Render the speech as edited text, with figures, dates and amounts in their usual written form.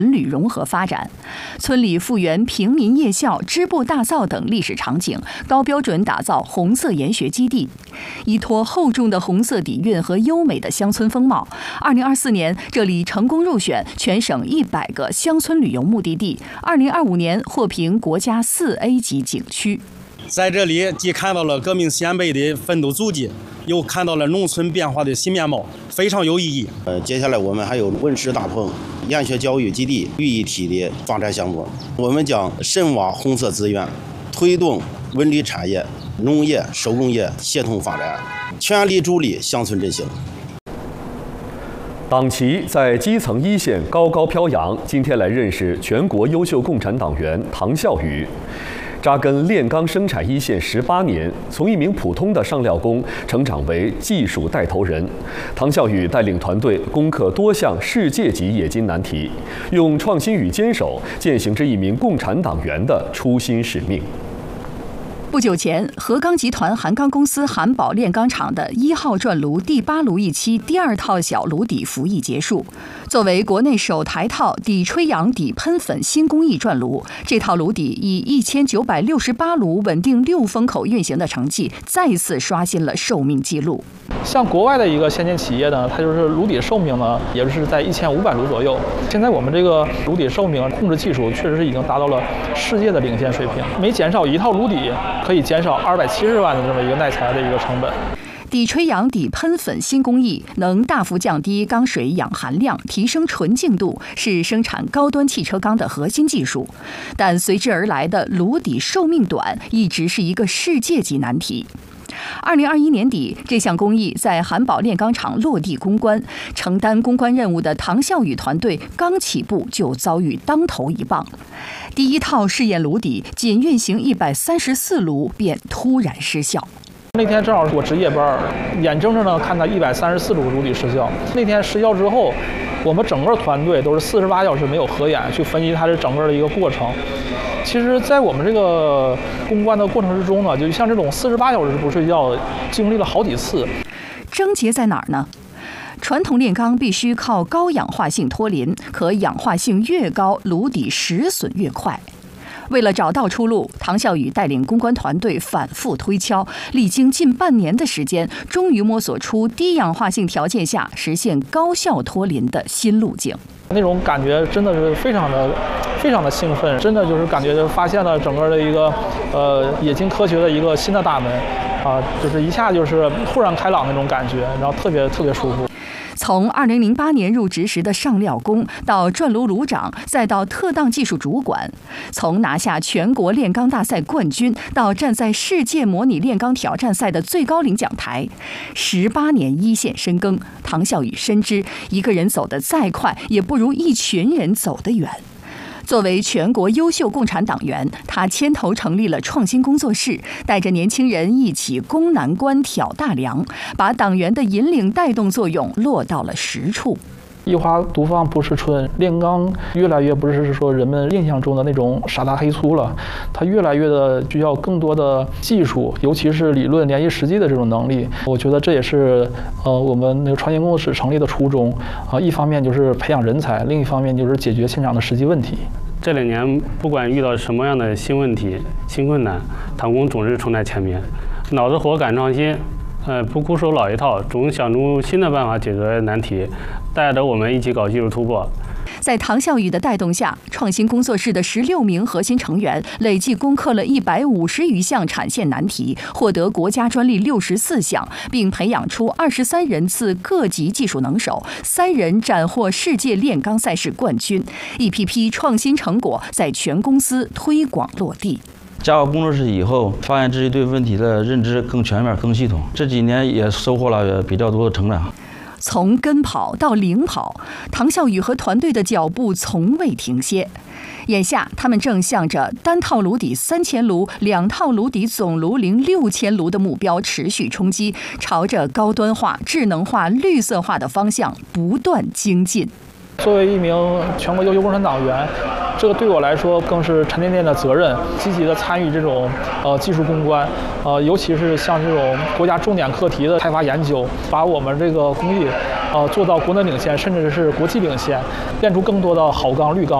旅融合发展，村里复原平民夜校、织布大灶等历史场景，高标准打造红色研学基地，依托厚重的红色底蕴和优美的乡村风貌。2024年，这里成功入选全省100个乡村旅游目的地，2025年获评国家4A 级景区。 在这里既看到了革命先辈的奋斗足迹，又看到了农村变化的新面貌，非常有意义。 接下来我们还有文史大棚、研学教育基地于一体的发展项目，我们将深挖红色资源，推动文旅产业、农业、手工业协同发展，全力助力乡村振兴。 党旗在基层一线高高飘扬。今天来认识全国优秀共产党员唐孝宇。扎根炼钢生产一线18年，从一名普通的上料工成长为技术带头人。唐孝宇带领团队攻克多项世界级冶金难题，用创新与坚守践行着一名共产党员的初心使命。 不久前，合钢集团韩钢公司韩宝炼钢厂的1号转炉第8炉一期第2套小炉底服役结束。作为国内首台套底吹扬底喷粉新工艺转炉，这套炉底以1968炉稳定6风口运行的成绩，再次刷新了寿命记录。 像国外的一个先进企业呢，它就是炉底寿命呢，也就是在1500炉左右。现在我们这个炉底寿命控制技术确实是已经达到了世界的领先水平，每减少1套炉底，可以减少270万的这么一个耐材的一个成本。 底吹扬底喷粉新工艺能大幅降低钢水氧含量，提升纯净度，是生产高端汽车钢的核心技术。但随之而来的炉底寿命短，一直是一个世界级难题。2021年底，这项工艺在韩宝炼钢厂落地攻关，承担攻关任务的唐孝宇团队刚起步就遭遇当头一棒。第1套试验炉底仅运行134炉便突然失效。 那天正好是我值夜班，眼睁睁地看到134炉炉底失效。那天失效之后，我们整个团队都是48小时没有合眼去分析它这整个的一个过程。其实，在我们这个攻关的过程之中呢，就像这种48小时不睡觉，经历了好几次。 症结在哪儿呢？传统炼钢必须靠高氧化性脱磷，可氧化性越高，炉底蚀损越快。为了找到出路，唐孝宇带领攻关团队反复推敲，历经近半年的时间，终于摸索出低氧化性条件下实现高效脱磷的新路径。 那种感觉真的是非常的兴奋，真的就是感觉发现了整个的一个冶金科学的一个新的大门啊，就是一下就是豁然开朗那种感觉，然后特别舒服。 从2008年入职时的上料工，到转炉炉长，再到特当技术主管，从拿下全国炼钢大赛冠军，到站在世界模拟炼钢挑战赛的最高领奖台，18年一线深耕，唐孝宇深知，一个人走得再快，也不如一群人走得远。作为全国优秀共产党员，他牵头成立了创新工作室，带着年轻人一起攻难关、挑大梁，把党员的引领带动作用落到了实处。 一花独放不是春，炼钢越来越不是说人们印象中的那种傻大黑粗了，它越来越的需要更多的技术，尤其是理论联系实际的这种能力。我觉得这也是我们那个创新工作室成立的初衷啊。一方面就是培养人才，另一方面就是解决现场的实际问题。 这2年不管遇到什么样的新问题、新困难，唐工总是冲在前面，脑子活赶创新，不固守老一套，总想出新的办法解决难题，带着我们一起搞技术突破。 在唐孝宇的带动下，创新工作室的16名核心成员累计攻克了150余项产线难题，获得国家专利64项，并培养出23人次各级技术能手，3人斩获世界炼钢赛事冠军，一批批创新成果在全公司推广落地。 加入工作室以后，发现自己对问题的认知更全面、更系统。这几年也收获了比较多的成长。 从跟跑到领跑，唐孝宇和团队的脚步从未停歇。眼下，他们正向着单套炉底3000炉、2套炉底总炉龄6000炉的目标持续冲击，朝着高端化、智能化、绿色化的方向不断精进。 作为一名全国优秀共产党员， 这个对我来说更是沉甸甸的责任，积极的参与这种技术攻关，尤其是像这种国家重点课题的开发研究，把我们这个工艺做到国内领先，甚至是国际领先，练出更多的好钢、绿钢。